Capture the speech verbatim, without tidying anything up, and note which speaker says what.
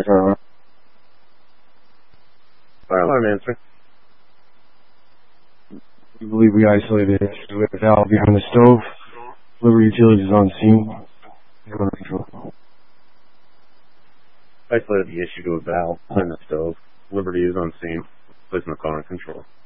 Speaker 1: car.
Speaker 2: Fire alarm answer.
Speaker 1: We believe we isolated an issue with a valve behind the stove. Liberty Utilities is on scene. Under control.
Speaker 2: Isolated the issue to a valve behind the stove. Liberty is on scene. Placing the car in control.